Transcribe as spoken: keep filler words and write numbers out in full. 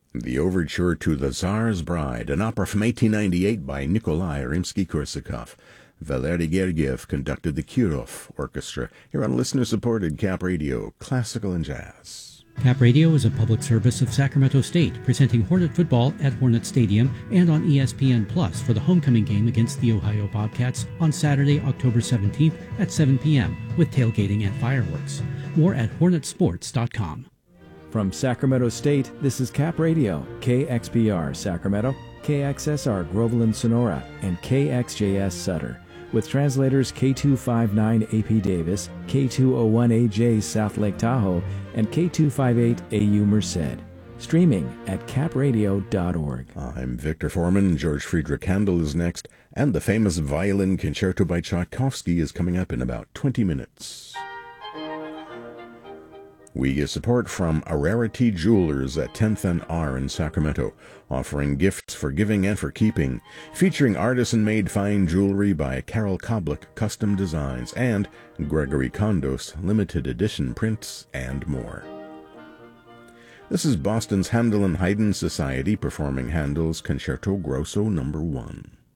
The Overture to The Tsar's Bride, an opera from eighteen ninety-eight by Nikolai Rimsky-Korsakov. Valery Gergiev conducted the Kirov Orchestra here on listener-supported Cap Radio, Classical and Jazz. Cap Radio is a public service of Sacramento State, presenting Hornet football at Hornet Stadium and on E S P N Plus for the homecoming game against the Ohio Bobcats on Saturday, October seventeenth at seven p.m. with tailgating and fireworks. More at hornet sports dot com. From Sacramento State, this is Cap Radio, K X P R Sacramento, K X S R Groveland Sonora, and K X J S Sutter, with translators K two fifty-nine A P Davis, K two oh one A J South Lake Tahoe, and K two fifty-eight A U Merced. Streaming at cap radio dot org. I'm Victor Foreman. George Friedrich Handel is next, and the famous violin concerto by Tchaikovsky is coming up in about twenty minutes. We get support from Ararity Jewelers at tenth and R in Sacramento, offering gifts for giving and for keeping, featuring artisan-made fine jewelry by Carol Koblik Custom Designs and Gregory Kondos limited edition prints and more. This is Boston's Handel and Haydn Society performing Handel's Concerto Grosso Number one.